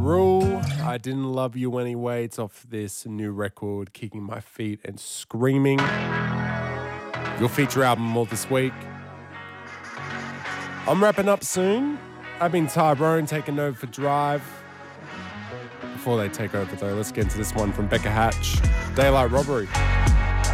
Rule. I Didn't Love You Anyway. It's off this new record, Kicking My Feet and Screaming. Your feature album all this week. I'm wrapping up soon. I've been Tyrone taking over for Drive. Before they take over though, let's get into this one from Becca Hatch, Daylight Robbery.